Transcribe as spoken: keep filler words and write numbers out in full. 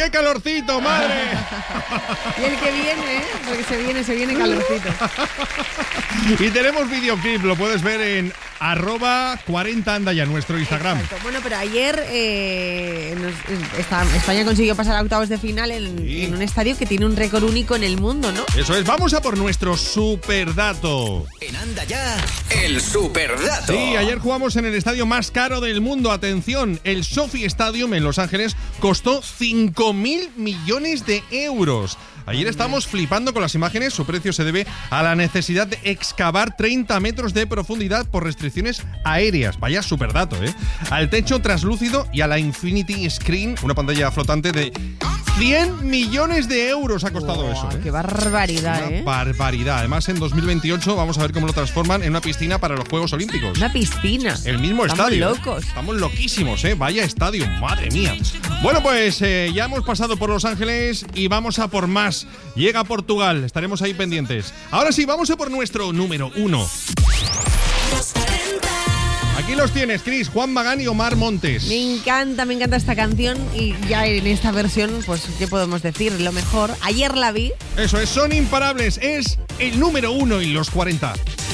¡Qué calorcito, madre! Y el que viene, ¿eh? Porque se viene, se viene calorcito. Y tenemos videoclip, lo puedes ver en arroba cuarenta anda ya, nuestro Instagram. Exacto. Bueno, pero ayer eh, nos, esta, España consiguió pasar a octavos de final en, sí. en un estadio que tiene un récord único en el mundo, ¿no? Eso es, vamos a por nuestro superdato. En Anda Ya, el superdato. Sí, ayer jugamos en el estadio más caro del mundo. Atención, el SoFi Stadium en Los Ángeles costó cinco mil millones de euros. Ayer estábamos flipando con las imágenes. Su precio se debe a la necesidad de excavar treinta metros de profundidad por restricciones aéreas. Vaya superdato, ¿eh? Al techo traslúcido y a la Infinity Screen, una pantalla flotante de cien millones de euros ha costado Wow, eso, ¿eh? ¡Qué barbaridad, Una eh! barbaridad. Además, en dos mil veintiocho vamos a ver cómo lo transforman en una piscina para los Juegos Olímpicos. Una piscina. El mismo Estamos estadio. locos. Estamos loquísimos, ¿eh? Vaya estadio, madre mía. Bueno, pues eh, ya hemos pasado por Los Ángeles y vamos a por más. Llega Portugal, estaremos ahí pendientes. Ahora sí, vamos a por nuestro número uno. Aquí los tienes, Chris, Juan Magán y Omar Montes. Me encanta, me encanta esta canción y ya en esta versión, pues, ¿qué podemos decir? Lo mejor. Ayer la vi. Eso es, son imparables, es el número uno en los cuarenta.